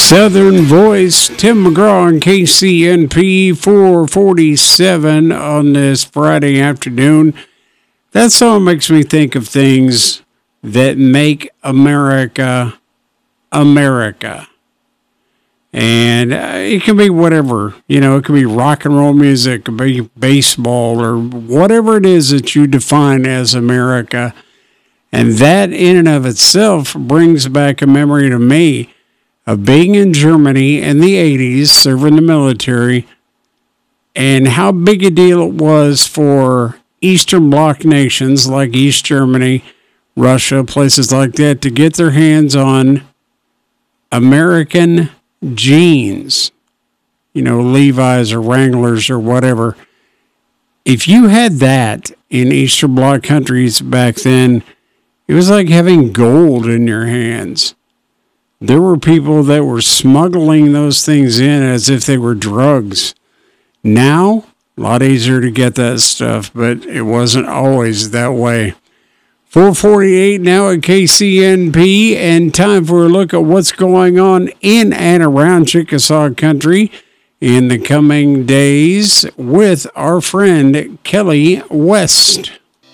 Southern Voice, Tim McGraw on KCNP 447 on this Friday afternoon. That song makes me think of things that make America, America. And it can be whatever, it can be rock and roll music, it can be baseball, or whatever it is that you define as America. And that in and of itself brings back a memory to me of being in Germany in the 80s, serving the military, and how big a deal it was for Eastern Bloc nations like East Germany, Russia, places like that, to get their hands on American jeans, Levi's or Wranglers or whatever. If you had that in Eastern Bloc countries back then, it was like having gold in your hands. There were people that were smuggling those things in as if they were drugs. Now, a lot easier to get that stuff, but it wasn't always that way. 448 now at KCNP, and time for a look at what's going on in and around Chickasaw Country in the coming days with our friend Kelly West.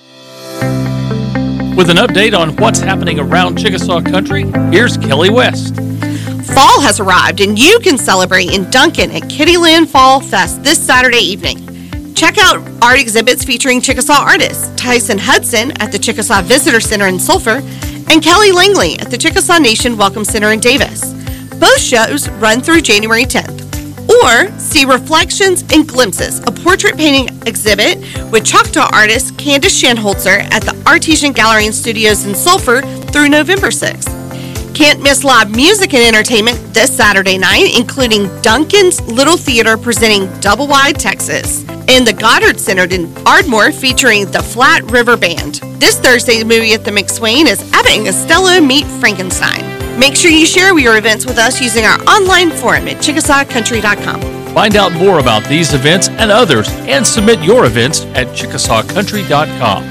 With an update on what's happening around Chickasaw Country, here's Kelly West. Fall has arrived, and you can celebrate in Duncan at Kittyland Fall Fest this Saturday evening. Check out art exhibits featuring Chickasaw artists, Tyson Hudson at the Chickasaw Visitor Center in Sulphur, and Kelly Langley at the Chickasaw Nation Welcome Center in Davis. Both shows run through January 10th. Or see Reflections and Glimpses, a portrait painting exhibit with Choctaw artist Candace Shanholzer at the Artesian Gallery and Studios in Sulphur through November 6th. Can't miss live music and entertainment this Saturday night, including Duncan's Little Theater presenting Double Wide Texas, and the Goddard Center in Ardmore featuring the Flat River Band. This Thursday's movie at the McSwain is Abbott and Costello Meet Frankenstein. Make sure you share your events with us using our online forum at ChickasawCountry.com. Find out more about these events and others and submit your events at ChickasawCountry.com.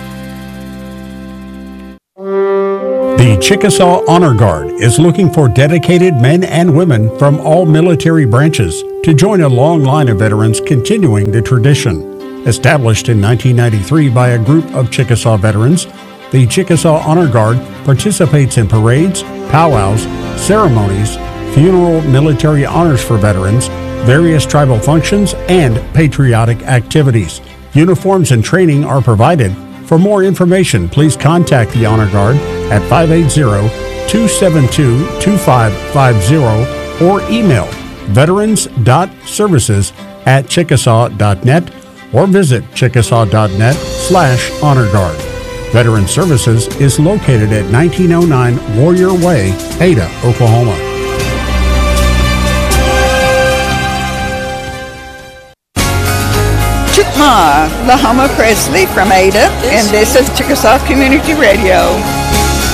The Chickasaw Honor Guard is looking for dedicated men and women from all military branches to join a long line of veterans continuing the tradition. Established in 1993 by a group of Chickasaw veterans, the Chickasaw Honor Guard participates in parades, powwows, ceremonies, funeral military honors for veterans, various tribal functions, and patriotic activities. Uniforms and training are provided. For more information, please contact the Honor Guard at 580-272-2550 or email veterans.services@chickasaw.net or visit chickasaw.net/Honor Guard. Veteran Services is located at 1909 Warrior Way, Ada, Oklahoma. Chicma, Lahoma Presley from Ada, and this is Chickasaw Community Radio.